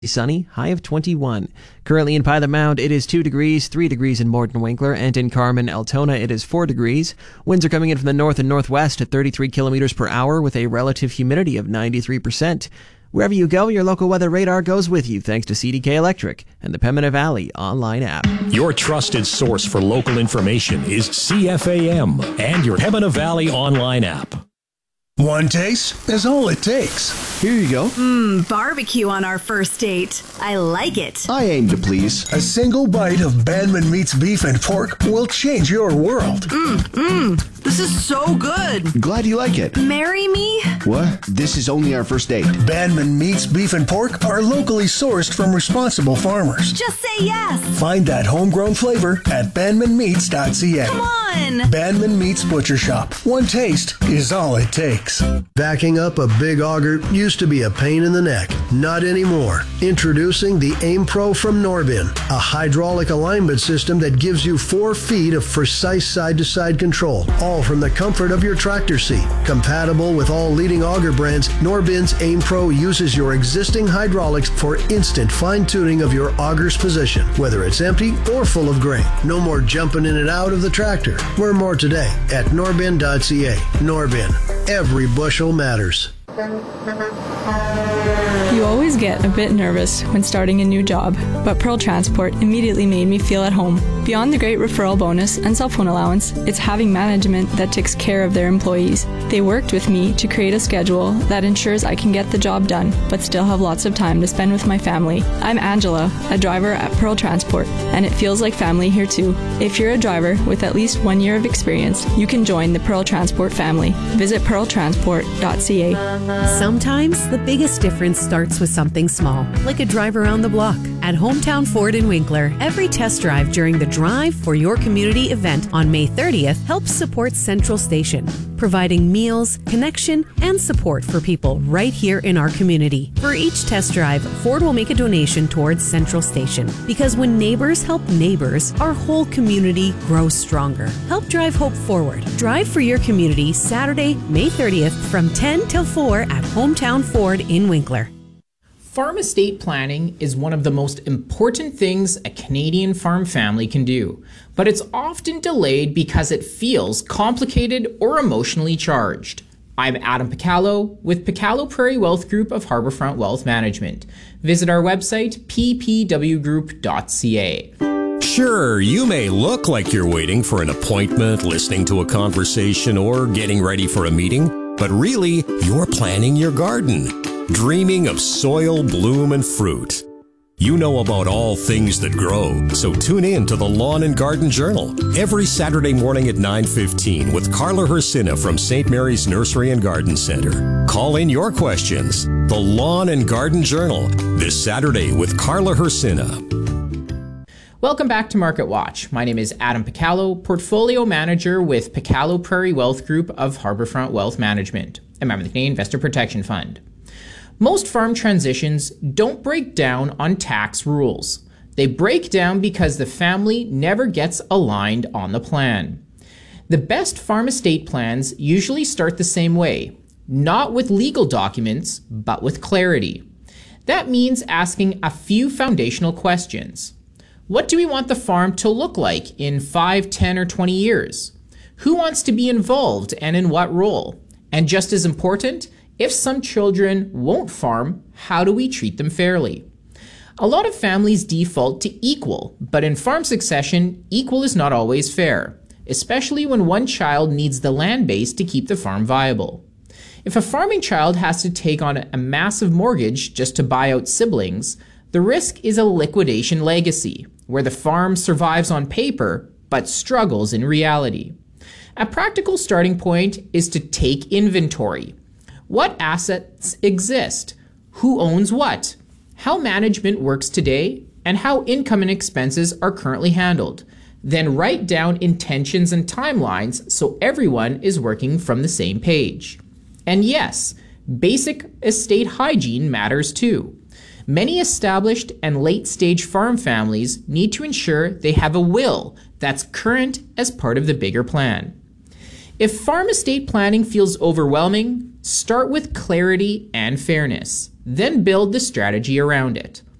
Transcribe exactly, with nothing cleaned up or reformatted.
Sunny, high of twenty-one. Currently in Pilot Mound, it is two degrees, three degrees in Morton Winkler, and in Carmen, Altona, it is four degrees. Winds are coming in from the north and northwest at thirty-three kilometers per hour with a relative humidity of ninety-three percent. Wherever you go, your local weather radar goes with you thanks to C D K Electric and the Pembina Valley online app. Your trusted source for local information is C F A M and your Pembina Valley online app. One taste is all it takes. Here you go. Mmm, barbecue on our first date. I like it. I aim to please. A single bite of Bandman Meats Beef and Pork will change your world. Mmm, mmm. This is so good. Glad you like it. Marry me? What? This is only our first date. Bandman Meats Beef and Pork are locally sourced from responsible farmers. Just say yes. Find that homegrown flavor at bandman meats dot c a. Come on. Bandman Meats Butcher Shop. One taste is all it takes. Backing up a big auger used to be a pain in the neck. Not anymore. Introducing the Aim Pro from Norbin, a hydraulic alignment system that gives you four feet of precise side-to-side control, all from the comfort of your tractor seat. Compatible with all leading auger brands, Norbin's Aim Pro uses your existing hydraulics for instant fine-tuning of your auger's position, whether it's empty or full of grain. No more jumping in and out of the tractor. Learn more today at norbin dot c a. Norbin. Every bushel matters. You always get a bit nervous when starting a new job, but Pearl Transport immediately made me feel at home. Beyond the great referral bonus and cell phone allowance, it's having management that takes care of their employees. They worked with me to create a schedule that ensures I can get the job done, but still have lots of time to spend with my family. I'm Angela, a driver at Pearl Transport, and it feels like family here too. If you're a driver with at least one year of experience, you can join the Pearl Transport family. Visit pearl transport dot c a. Sometimes the biggest difference starts with something small, like a drive around the block. At Hometown Ford in Winkler, every test drive during the Drive for Your Community event on May thirtieth helps support Central Station, providing meals, connection, and support for people right here in our community. For each test drive, Ford will make a donation towards Central Station, because when neighbors help neighbors, our whole community grows stronger. Help drive hope forward. Drive for Your Community Saturday, May thirtieth from ten till four at Hometown Ford in Winkler. Farm estate planning is one of the most important things a Canadian farm family can do, but it's often delayed because it feels complicated or emotionally charged. I'm Adam Picallo with Picallo Prairie Wealth Group of Harbourfront Wealth Management. Visit our website, p p w group dot c a. Sure, you may look like you're waiting for an appointment, listening to a conversation, or getting ready for a meeting, but really, you're planning your garden, dreaming of soil, bloom, and fruit. You know about all things that grow, so tune in to the Lawn and Garden Journal every Saturday morning at nine fifteen with Carla Hersina from Saint Mary's Nursery and Garden Center. Call in your questions. The Lawn and Garden Journal, this Saturday with Carla Hersina. Welcome back to Market Watch. My name is Adam Picallo, Portfolio Manager with Picallo Prairie Wealth Group of Harbourfront Wealth Management, a member of the Canadian Investor Protection Fund. Most farm transitions don't break down on tax rules. They break down because the family never gets aligned on the plan. The best farm estate plans usually start the same way, not with legal documents, but with clarity. That means asking a few foundational questions. What do we want the farm to look like in five, ten, or twenty years? Who wants to be involved and in what role? And just as important, if some children won't farm, how do we treat them fairly? A lot of families default to equal, but in farm succession, equal is not always fair, especially when one child needs the land base to keep the farm viable. If a farming child has to take on a massive mortgage just to buy out siblings, the risk is a liquidation legacy, where the farm survives on paper but struggles in reality. A practical starting point is to take inventory. What assets exist? Who owns what? How management works today? And how income and expenses are currently handled? Then write down intentions and timelines so everyone is working from the same page. And yes, basic estate hygiene matters too. Many established and late-stage farm families need to ensure they have a will that's current as part of the bigger plan. If farm estate planning feels overwhelming, Start with clarity and fairness, then build the strategy around it.